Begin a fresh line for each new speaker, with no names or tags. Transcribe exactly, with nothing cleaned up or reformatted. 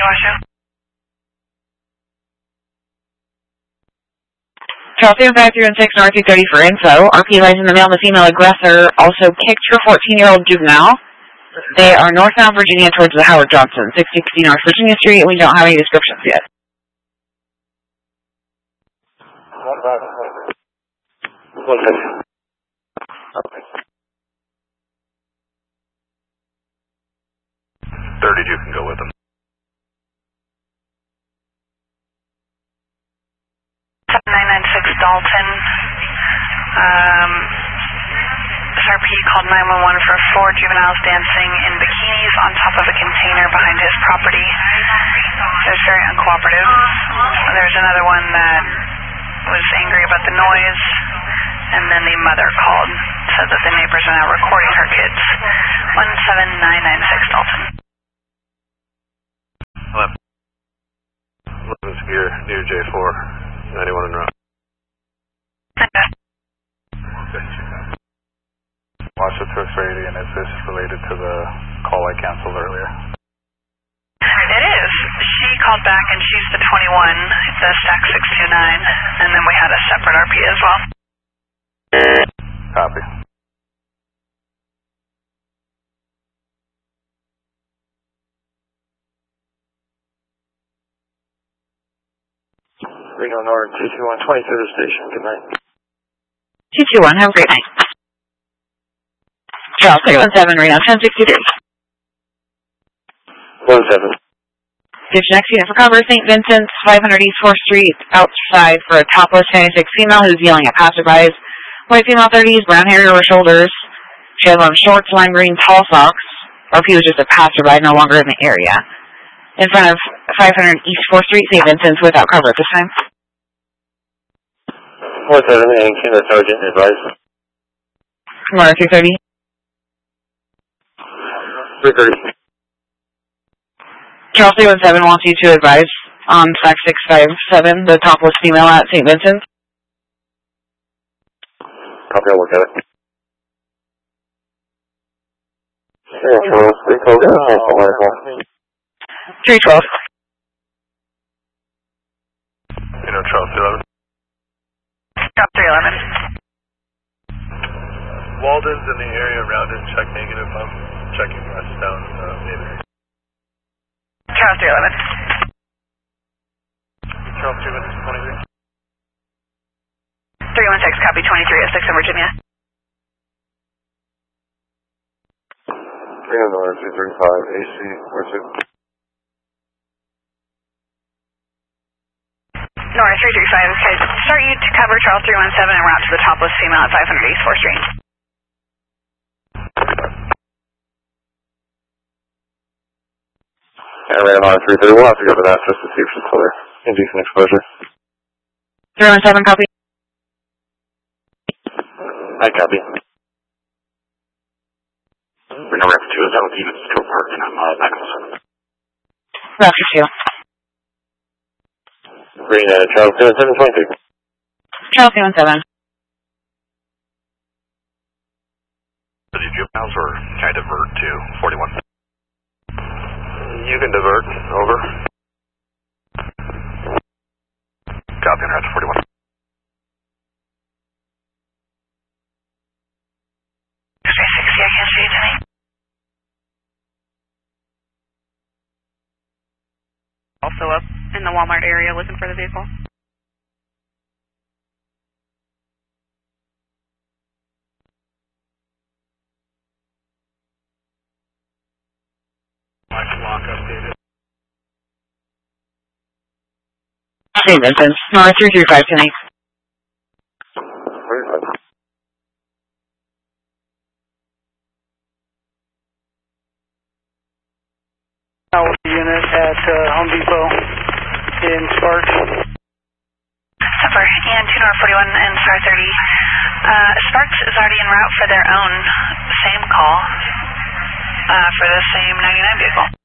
Washoe.
Charles seven five three one six North two thirty for info. R P lies in the male and the female aggressor also kicked her fourteen-year-old juvenile. They are northbound Virginia towards the Howard Johnson, six sixty North Virginia Street, and we don't have any descriptions yet.
One second. Okay.
thirty-two can go with them.
nine nine six Dalton. Um, S R P called nine one one for four juveniles dancing in bikinis on top of a container behind his property. It was very uncooperative. There's another one that was angry about the noise, and then the mother called, said that the neighbors are now recording her kids. one seven nine nine six Dalton.
eleven. eleven Spear, near J four, ninety-one and route.
Okay.
Watch the Twix radio, and is this related to the call I canceled earlier?
It is. She called back and she's the twenty-one, the stack six two nine, and then we had a separate R P as well.
Copy.
Reno North two two one, twenty-third station. Good night.
two two one, have a great night. Charles three one seven Reno ten sixty-three.
one seven.
Station next unit for cover, Saint Vincent's, five hundred East fourth Street, outside for a topless ninety-six female who's yelling at passerbys. White female thirties, brown hair over shoulders. She has on shorts, lime green, tall socks. R P was just a passerby, no longer in the area. In front of five hundred East fourth Street, Saint Vincent's, without cover at this time.
one seven, and Kinder Sergeant advised.
Tomorrow, three thirty.
three thirty.
Charles three one seven wants you to advise on stack six five seven, the topless female at Saint Vincent's.
Copy, I'll look at it. Yeah, Charles, three twelve.
three twelve.
You know, Charles eleven.
Drop three eleven.
Walden's in the area around it, check negative. I'm checking westbound uh, neighborhood.
Charles three eleven.
Charles two minutes, twenty-three.
three one six, copy twenty-three at six in Virginia.
Reno North two thirty-five, A C, where's it?
North three three five, okay. Start you to cover Charles three one seven and route to the topless female at five hundred East fourth Street.
And Reno North three thirty, we'll have to go to that just to see if she's still there. Indecent exposure.
three one seven, copy.
I copy. Reno Raptor two is out, even still parking on uh, back of the seven.
Raptor two.
Green, uh, Charles two one seven, twenty-three.
Charles three one seven.
Are these juveniles, or can I divert to forty-one? You can divert, over. Copy, on route to forty-one.
three sixty, I can't see you tonight. Also up in the Walmart area looking for the vehicle.
My clock updated.
Saint Vincent's, North three three five tonight.
Unit at uh, Home Depot in Sparks.
Suffer, and two North forty-one and Star thirty. Uh, Sparks is already en route for their own same call uh, for the same ninety-nine vehicle.